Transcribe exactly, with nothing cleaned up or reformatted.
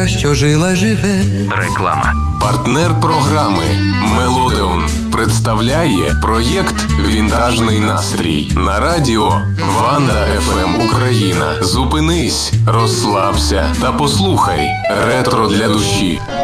Європа, що жила, живе. Реклама. Партнер програми Мелодеон представляє проєкт «Вінтажний настрій» на радіо Ванда еф ем Україна. Зупинись, розслабся та послухай ретро для душі.